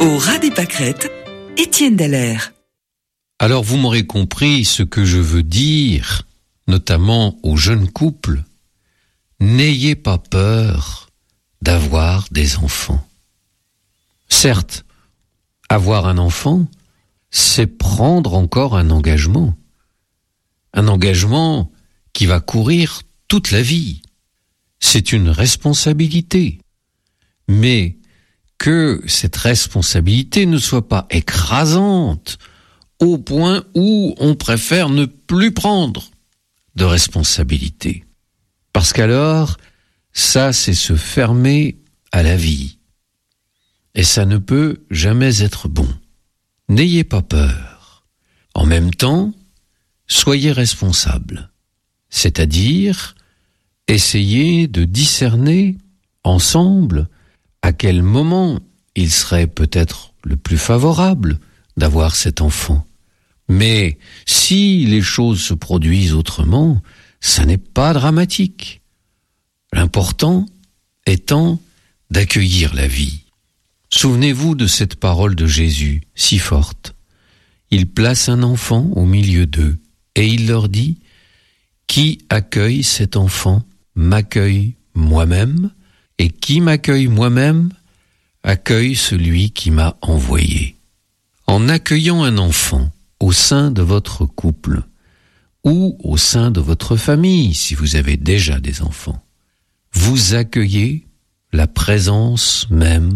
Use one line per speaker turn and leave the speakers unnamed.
Au ras des pâquerettes, Étienne Dallaire.
Alors vous m'aurez compris ce que je veux dire, notamment aux jeunes couples. N'ayez pas peur d'avoir des enfants. Certes, avoir un enfant, c'est prendre encore un engagement. Un engagement qui va courir toute la vie. C'est une responsabilité. Mais que cette responsabilité ne soit pas écrasante au point où on préfère ne plus prendre de responsabilité. Parce qu'alors, ça c'est se fermer à la vie. Et ça ne peut jamais être bon. N'ayez pas peur. En même temps, soyez responsable. C'est-à-dire, essayez de discerner ensemble à quel moment il serait peut-être le plus favorable d'avoir cet enfant. Mais si les choses se produisent autrement, ça n'est pas dramatique. L'important étant d'accueillir la vie. Souvenez-vous de cette parole de Jésus, si forte. Il place un enfant au milieu d'eux et il leur dit « Qui accueille cet enfant m'accueille moi-même, et qui m'accueille moi-même accueille celui qui m'a envoyé. » En accueillant un enfant au sein de votre couple ou au sein de votre famille, si vous avez déjà des enfants, vous accueillez la présence même